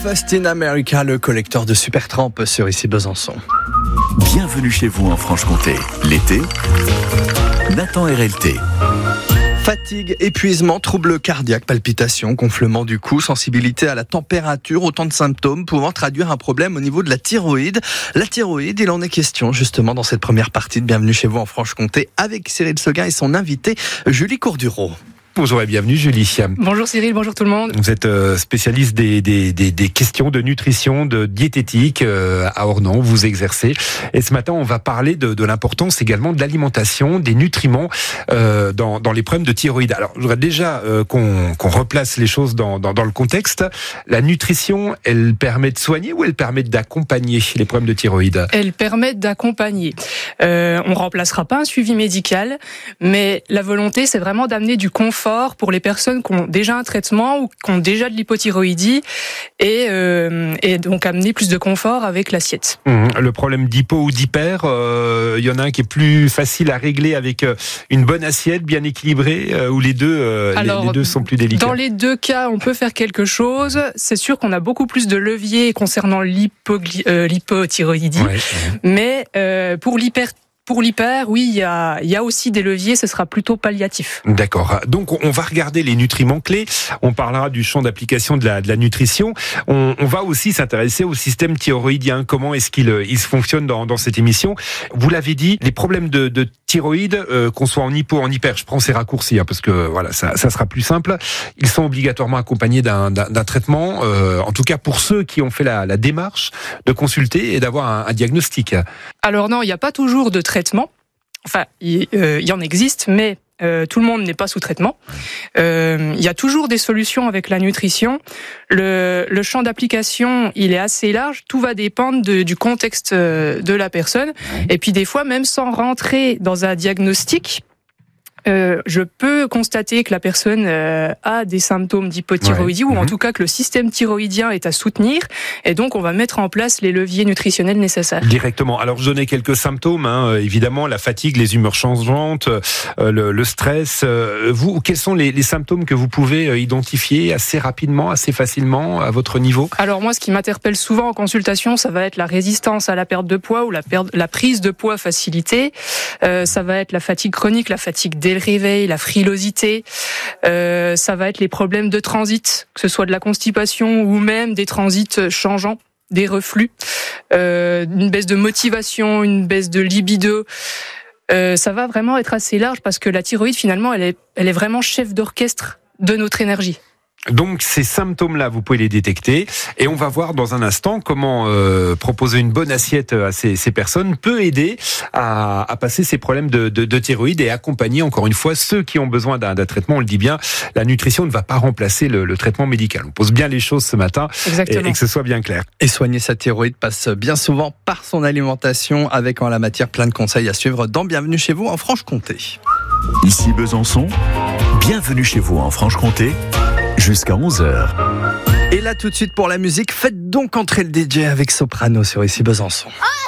Breakfast in America, le collecteur de Supertramp sur ici Besançon. Bienvenue chez vous en Franche-Comté. L'été, Nathan RLT. Fatigue, épuisement, troubles cardiaques, palpitations, gonflement du cou, sensibilité à la température, autant de symptômes pouvant traduire un problème au niveau de la thyroïde. La thyroïde, il en est question justement dans cette première partie de Bienvenue chez vous en Franche-Comté avec Cyril Seguin et son invité Julie Courdureau. Bonjour et bienvenue Julie. Bonjour Cyril, bonjour tout le monde. Vous êtes spécialiste des questions de nutrition, de diététique à Ornans, vous exercez. Et ce matin, on va parler de l'importance également de l'alimentation, des nutriments dans les problèmes de thyroïde. Alors, je voudrais déjà qu'on replace les choses dans le contexte. La nutrition, elle permet de soigner ou elle permet d'accompagner les problèmes de thyroïde ? Elle permet d'accompagner. On remplacera pas un suivi médical, mais la volonté, c'est vraiment d'amener du confort pour les personnes qui ont déjà un traitement ou qui ont déjà de l'hypothyroïdie et donc amener plus de confort avec l'assiette. Le problème d'hypo ou d'hyper, il y en a un qui est plus facile à régler avec une bonne assiette bien équipée ou les deux, les deux sont plus délicats. Dans les deux cas, on peut faire quelque chose. C'est sûr qu'on a beaucoup plus de leviers concernant l'hypothyroïdie, mais pour l'hyper, oui, il y a aussi des leviers, ce sera plutôt palliatif. D'accord. Donc, on va regarder les nutriments clés. On parlera du champ d'application de la nutrition. On va aussi s'intéresser au système thyroïdien. Comment est-ce qu'il fonctionne dans cette émission ? Vous l'avez dit, les problèmes de thyroïde, qu'on soit en hypo, en hyper, je prends ces raccourcis, parce que voilà, ça sera plus simple. Ils sont obligatoirement accompagnés d'un traitement, en tout cas pour ceux qui ont fait la démarche de consulter et d'avoir un diagnostic. Alors non, il n'y a pas toujours de traitement. Enfin, il y en existe, mais tout le monde n'est pas sous traitement. Il y a toujours des solutions avec la nutrition. Le champ d'application, il est assez large. Tout va dépendre du contexte de la personne. Et puis des fois, même sans rentrer dans un diagnostic, je peux constater que la personne a des symptômes d'hypothyroïdie ou en tout cas que le système thyroïdien est à soutenir et donc on va mettre en place les leviers nutritionnels nécessaires. Directement. Alors je donnais quelques symptômes, évidemment la fatigue, les humeurs changeantes, le stress. Vous, quels sont les symptômes que vous pouvez identifier assez rapidement, assez facilement à votre niveau ? Alors moi, ce qui m'interpelle souvent en consultation, ça va être la résistance à la perte de poids ou la prise de poids facilitée. Ça va être la fatigue chronique, la fatigue dès le réveil, la frilosité, ça va être les problèmes de transit, que ce soit de la constipation ou même des transits changeants, des reflux, une baisse de motivation, une baisse de libido. Ça va vraiment être assez large parce que la thyroïde finalement elle est vraiment chef d'orchestre de notre énergie. Donc ces symptômes-là, vous pouvez les détecter et on va voir dans un instant comment proposer une bonne assiette à ces personnes peut aider à passer ces problèmes de thyroïde et accompagner encore une fois ceux qui ont besoin d'un traitement. On le dit bien, la nutrition ne va pas remplacer le traitement médical. On pose bien les choses ce matin et que ce soit bien clair. Et soigner sa thyroïde passe bien souvent par son alimentation avec en la matière plein de conseils à suivre dans Bienvenue chez vous en Franche-Comté. Ici Besançon, bienvenue chez vous en Franche-Comté. Jusqu'à 11h. Et là tout de suite pour la musique, faites donc entrer le DJ avec Soprano sur ici Besançon.